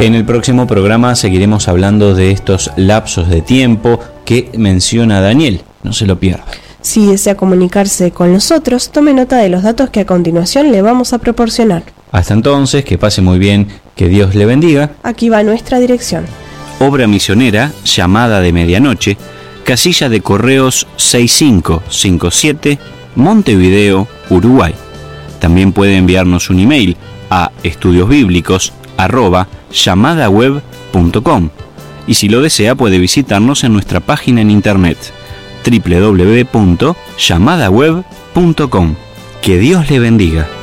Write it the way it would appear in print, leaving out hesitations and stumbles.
En el próximo programa seguiremos hablando de estos lapsos de tiempo que menciona Daniel. No se lo pierda. Si desea comunicarse con nosotros, tome nota de los datos que a continuación le vamos a proporcionar. Hasta entonces, que pase muy bien, que Dios le bendiga. Aquí va nuestra dirección. Obra misionera, Llamada de Medianoche, casilla de correos 6557, Montevideo, Uruguay. También puede enviarnos un email a estudiosbiblicos@llamadaweb.com y si lo desea puede visitarnos en nuestra página en internet www.llamadaweb.com. Que Dios le bendiga.